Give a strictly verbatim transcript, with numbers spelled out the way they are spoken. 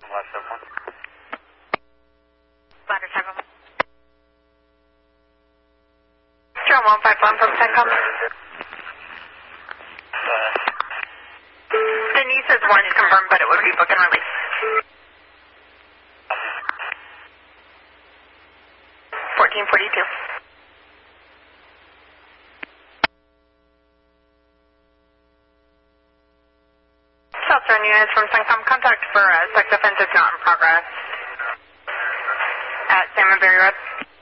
Ladder seven. Drone one five one from CENTCOM. Denise is one confirmed, but it would be book and release. fourteen forty-two. Southern units from CENTCOM, contact for uh, sex offense is not in progress at Salmon Berry Road.